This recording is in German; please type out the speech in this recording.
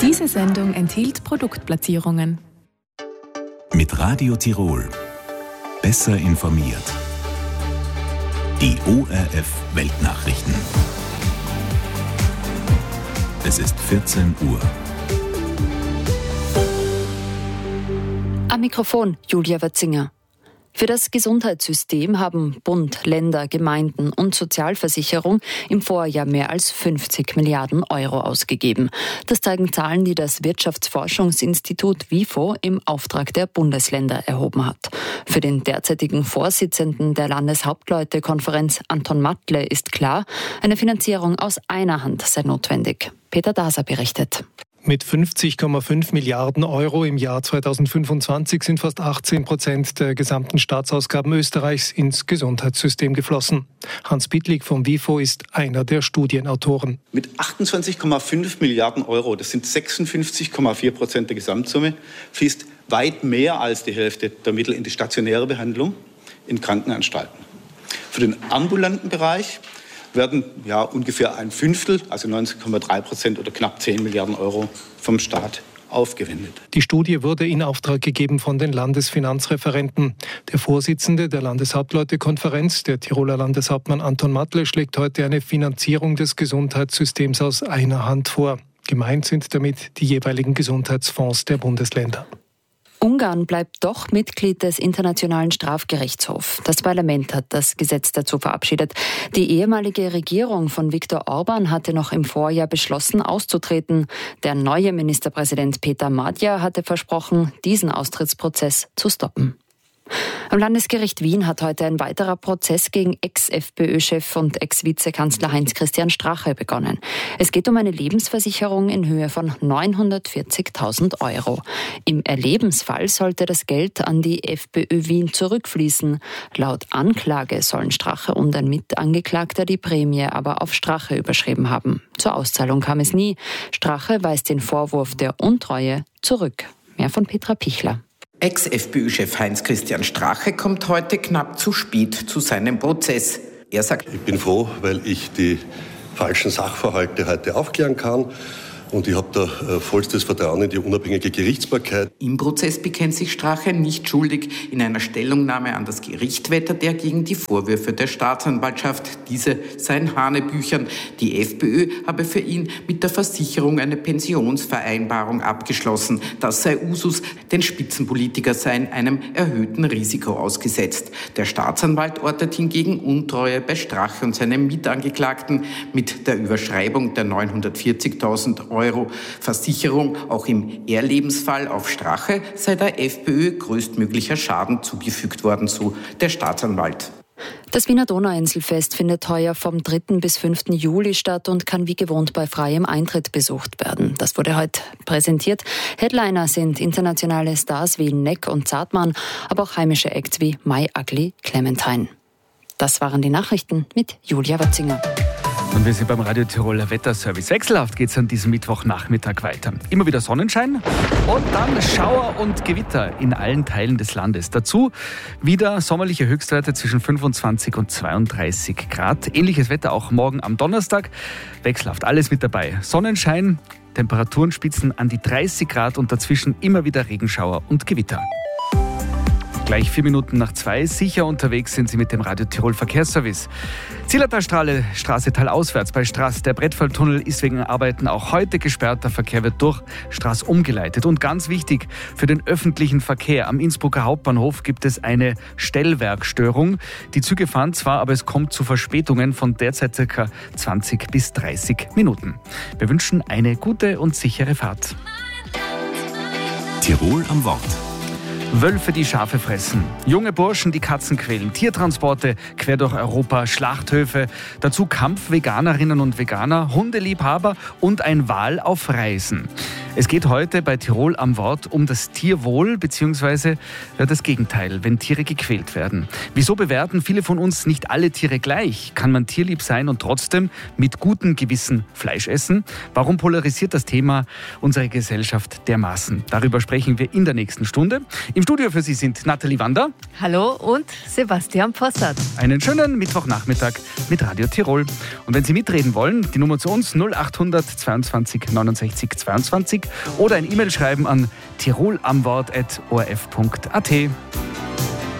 Diese Sendung enthielt Produktplatzierungen. Mit Radio Tirol. Besser informiert. Die ORF Weltnachrichten. Es ist 14 Uhr. Am Mikrofon Julia Watzinger. Für das Gesundheitssystem haben Bund, Länder, Gemeinden und Sozialversicherung im Vorjahr mehr als 50 Milliarden Euro ausgegeben. Das zeigen Zahlen, die das Wirtschaftsforschungsinstitut WIFO im Auftrag der Bundesländer erhoben hat. Für den derzeitigen Vorsitzenden der Landeshauptleutekonferenz Anton Matle ist klar, eine Finanzierung aus einer Hand sei notwendig. Peter Daser berichtet. Mit 50,5 Milliarden Euro im Jahr 2025 sind fast 18% der gesamten Staatsausgaben Österreichs ins Gesundheitssystem geflossen. Hans Bittlig vom WIFO ist einer der Studienautoren. Mit 28,5 Milliarden Euro, das sind 56,4% der Gesamtsumme, fließt weit mehr als die Hälfte der Mittel in die stationäre Behandlung in Krankenanstalten. Für den ambulanten Bereich werden ungefähr ein Fünftel, also 19,3% oder knapp 10 Milliarden Euro vom Staat aufgewendet. Die Studie wurde in Auftrag gegeben von den Landesfinanzreferenten. Der Vorsitzende der Landeshauptleutekonferenz, der Tiroler Landeshauptmann Anton Matle, schlägt heute eine Finanzierung des Gesundheitssystems aus einer Hand vor. Gemeint sind damit die jeweiligen Gesundheitsfonds der Bundesländer. Ungarn bleibt doch Mitglied des Internationalen Strafgerichtshofs. Das Parlament hat das Gesetz dazu verabschiedet. Die ehemalige Regierung von Viktor Orban hatte noch im Vorjahr beschlossen, auszutreten. Der neue Ministerpräsident Peter Magyar hatte versprochen, diesen Austrittsprozess zu stoppen. Am Landesgericht Wien hat heute ein weiterer Prozess gegen Ex-FPÖ-Chef und Ex-Vizekanzler Heinz-Christian Strache begonnen. Es geht um eine Lebensversicherung in Höhe von 940.000 Euro. Im Erlebensfall sollte das Geld an die FPÖ Wien zurückfließen. Laut Anklage sollen Strache und ein Mitangeklagter die Prämie aber auf Strache überschrieben haben. Zur Auszahlung kam es nie. Strache weist den Vorwurf der Untreue zurück. Mehr von Petra Pichler. Ex-FPÖ-Chef Heinz-Christian Strache kommt heute knapp zu spät zu seinem Prozess. Er sagt: Ich bin froh, weil ich die falschen Sachverhalte heute aufklären kann. Und ich habe da vollstes Vertrauen in die unabhängige Gerichtsbarkeit. Im Prozess bekennt sich Strache nicht schuldig. In einer Stellungnahme an das Gericht wettert er gegen die Vorwürfe der Staatsanwaltschaft. Diese seien Hanebüchern. Die FPÖ habe für ihn mit der Versicherung eine Pensionsvereinbarung abgeschlossen. Das sei Usus, denn Spitzenpolitiker seien einem erhöhten Risiko ausgesetzt. Der Staatsanwalt ortet hingegen Untreue bei Strache und seinem Mitangeklagten mit der Überschreibung der 940.000 Euro Versicherung. Auch im Erlebensfall auf Strache sei der FPÖ größtmöglicher Schaden zugefügt worden, so der Staatsanwalt. Das Wiener Donauinselfest findet heuer vom 3. bis 5. Juli statt und kann wie gewohnt bei freiem Eintritt besucht werden. Das wurde heute präsentiert. Headliner sind internationale Stars wie Neck und Zartmann, aber auch heimische Acts wie My Ugly Clementine. Das waren die Nachrichten mit Julia Watzinger. Und wir sind beim Radio Tiroler Wetterservice. Wechselhaft geht es an diesem Mittwochnachmittag weiter. Immer wieder Sonnenschein und dann Schauer und Gewitter in allen Teilen des Landes. Dazu wieder sommerliche Höchstwerte zwischen 25 und 32 Grad. Ähnliches Wetter auch morgen am Donnerstag. Wechselhaft, alles mit dabei. Sonnenschein, Temperaturen spitzen an die 30 Grad und dazwischen immer wieder Regenschauer und Gewitter. Gleich 4 Minuten nach 2. Sicher unterwegs sind Sie mit dem Radio Tirol Verkehrsservice. Zillertalstraße talauswärts bei Straß. Der Brettfalltunnel ist wegen Arbeiten auch heute gesperrt. Der Verkehr wird durch Straß umgeleitet. Und ganz wichtig, für den öffentlichen Verkehr am Innsbrucker Hauptbahnhof gibt es eine Stellwerkstörung. Die Züge fahren zwar, aber es kommt zu Verspätungen von derzeit ca. 20 bis 30 Minuten. Wir wünschen eine gute und sichere Fahrt. Tirol am Wort. Wölfe, die Schafe fressen, junge Burschen, die Katzen quälen, Tiertransporte quer durch Europa, Schlachthöfe, dazu Kampfveganerinnen und Veganer, Hundeliebhaber und ein Wal auf Reisen. Es geht heute bei Tirol am Wort um das Tierwohl bzw. das Gegenteil, wenn Tiere gequält werden. Wieso bewerten viele von uns nicht alle Tiere gleich? Kann man tierlieb sein und trotzdem mit gutem Gewissen Fleisch essen? Warum polarisiert das Thema unsere Gesellschaft dermaßen? Darüber sprechen wir in der nächsten Stunde. Im Im Studio für Sie sind Nathalie Wander. Hallo und Sebastian Possart. Einen schönen Mittwochnachmittag mit Radio Tirol. Und wenn Sie mitreden wollen, die Nummer zu uns 0800 22 69 22 oder ein E-Mail schreiben an tirolamwort@orf.at.